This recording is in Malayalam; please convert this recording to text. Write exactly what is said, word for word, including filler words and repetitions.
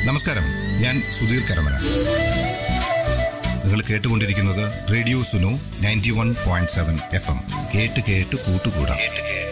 നമസ്കാരം, ഞാൻ സുധീർ കരമന. നിങ്ങൾ കേട്ടുകൊണ്ടിരിക്കുന്നത് radio Suno ninety one point seven F M. കേട്ട് കേട്ട് കൂട്ടുകൂടാം.